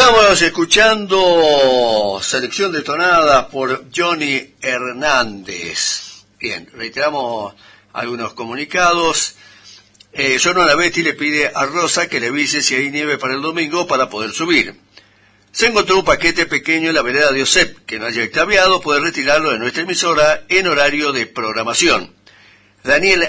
Estamos escuchando Selección Detonada por Johnny Hernández. Bien, reiteramos algunos comunicados. Sonora Betty le pide a Rosa que le avise si hay nieve para el domingo para poder subir. Se encontró un paquete pequeño en la vereda de Osep que no haya extraviado, puede retirarlo de nuestra emisora en horario de programación. Daniel